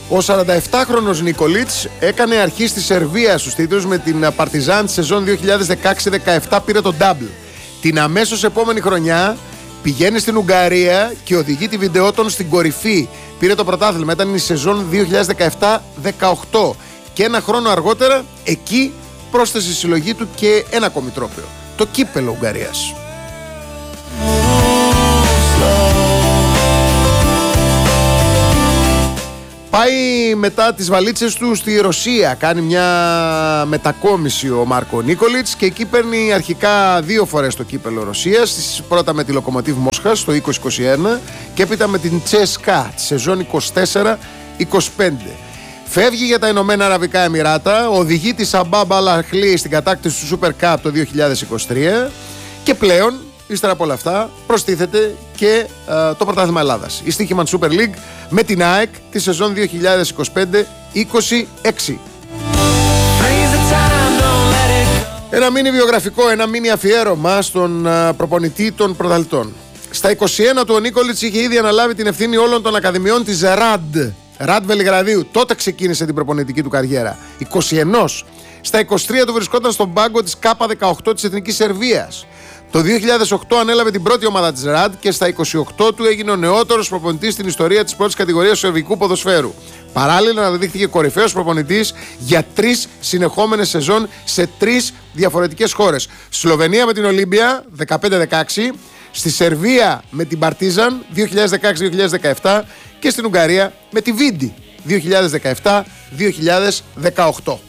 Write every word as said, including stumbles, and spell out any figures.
Ο σαρανταεπτάχρονος Νίκολιτς έκανε αρχή στη Σερβία στους τίτλους με την Παρτιζάν τη σεζόν δύο χιλιάδες δεκαέξι δεκαεπτά, πήρε τον double. Την αμέσως επόμενη χρονιά πηγαίνει στην Ουγγαρία και οδηγεί τη Βιντεότον στην κορυφή. Πήρε το πρωτάθλημα, ήταν η σεζόν δύο χιλιάδες δεκαεπτά δεκαοκτώ και ένα χρόνο αργότερα εκεί πρόσθεσε στη συλλογή του και ένα ακόμη τρόπαιο, το κύπελλο Ουγγαρίας. Πάει μετά τις βαλίτσες του στη Ρωσία, κάνει μια μετακόμιση ο Μάρκο Νίκολιτς και εκεί παίρνει αρχικά δύο φορές το κύπελλο Ρωσίας, πρώτα με τη Λοκομοτίβ Μόσχας το είκοσι είκοσι ένα και έπειτα με την Τσέσκα τη σεζόν είκοσι τέσσερα είκοσι πέντε. Φεύγει για τα Ηνωμένα Αραβικά Εμιράτα, οδηγεί τη Σαμπάμπ Αλ-Αχλή στην κατάκτηση του Super Cup το δύο χιλιάδες είκοσι τρία και πλέον, ύστερα από όλα αυτά, προστίθεται και α, το πρωτάθλημα Ελλάδας. Η Στίχημαν Super League με την ΑΕΚ τη σεζόν δύο χιλιάδες είκοσι πέντε είκοσι έξι. Ένα μίνι βιογραφικό, ένα μίνι αφιέρωμα στον α, προπονητή των πρωταθλητών. Στα είκοσι ένα του ο Νίκολιτς είχε ήδη αναλάβει την ευθύνη όλων των ακαδημιών της ΡΑΝΤ. ΡΑΝΤ Βελιγραδίου. Τότε ξεκίνησε την προπονητική του καριέρα. είκοσι ένα. Στα είκοσι τρία του βρισκόταν στον πάγκο της Κάπα δεκαοκτώ της Εθνικής Σερβίας. Το δύο χιλιάδες οκτώ ανέλαβε την πρώτη ομάδα της ΡΑΝΤ και στα είκοσι οκτώ του έγινε ο νεότερος προπονητής στην ιστορία της πρώτης κατηγορίας του σερβικού ποδοσφαίρου. Παράλληλα αναδείχθηκε κορυφαίος προπονητής για τρεις συνεχόμενες σεζόν σε τρεις διαφορετικές χώρες. Σλοβενία με την Ολύμπια δεκαπέντε δεκαέξι, στη Σερβία με την Παρτίζαν δύο χιλιάδες δεκαέξι δύο χιλιάδες δεκαεπτά και στην Ουγγαρία με τη Βίντι δύο χιλιάδες δεκαεπτά δύο χιλιάδες δεκαοκτώ.